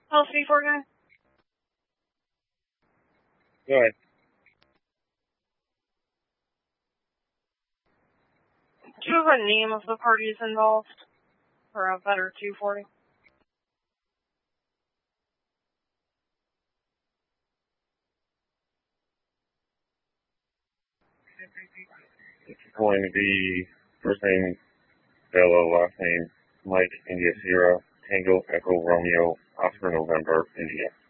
LC49. Go ahead. Do you have a name of the parties involved? For a better 240? It's going to be first name Bella, last name Mike, India Sierra, Tango Echo Romeo, Oscar November, India.